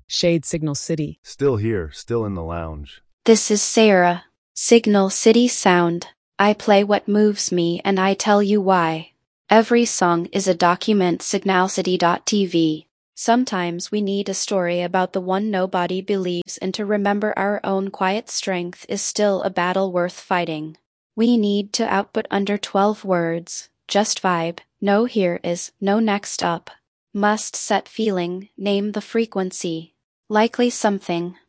Shade Signal City. Still here, still in the lounge. This is Sarah. Signal City Sound. I play what moves me and I tell you why. Every song is a document. Signalcity.tv. Sometimes we need a story about the one nobody believes, and to remember our own quiet strength is still a battle worth fighting. We need to output under 12 words. Just vibe. No here is, no next up. Must set feeling, name the frequency. Likely something.